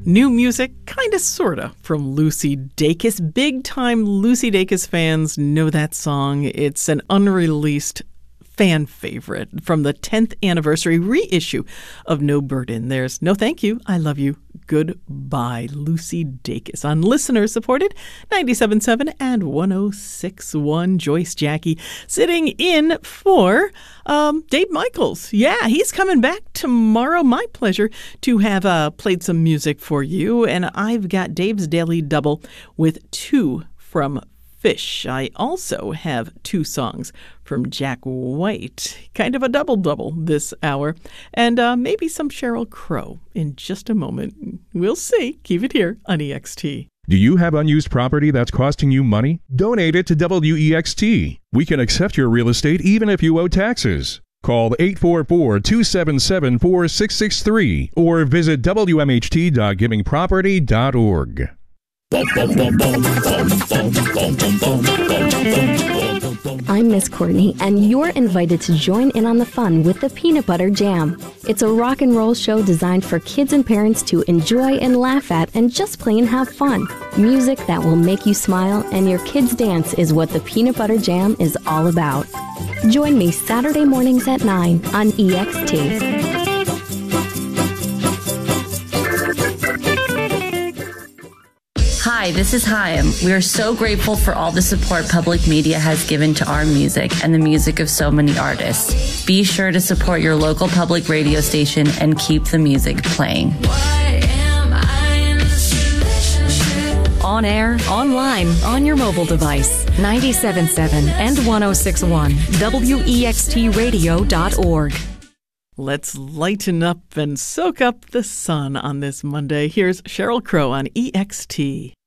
New music, kinda sorta, from Lucy Dacus. Big-time Lucy Dacus fans know that song. It's an unreleased fan favorite from the 10th anniversary reissue of No Burden. There's No Thank You, I Love You, Goodbye, Lucy Dacus on listener-supported 97.7 and 106.1. Joyce Jackie sitting in for Dave Michaels. Yeah, he's coming back tomorrow. My pleasure to have played some music for you. And I've got Dave's Daily Double with two from Fish. I also have two songs from Jack White. Kind of a double-double this hour. And maybe some Sheryl Crow in just a moment. We'll see. Keep it here on EXT. Do you have unused property that's costing you money? Donate it to WEXT. We can accept your real estate even if you owe taxes. Call 844-277-4663 or visit wmht.givingproperty.org. I'm Miss Courtney, and you're invited to join in on the fun with the Peanut Butter Jam. It's a rock and roll show designed for kids and parents to enjoy and laugh at and just plain have fun. Music that will make you smile and your kids dance is what the Peanut Butter Jam is all about. Join me Saturday mornings at 9 on EXT. Hi, this is Chaim. We are so grateful for all the support public media has given to our music and the music of so many artists. Be sure to support your local public radio station and keep the music playing. On air, online, on your mobile device. 97.7 and 106.1 WEXTradio.org. Let's lighten up and soak up the sun on this Monday. Here's Sheryl Crow on EXT.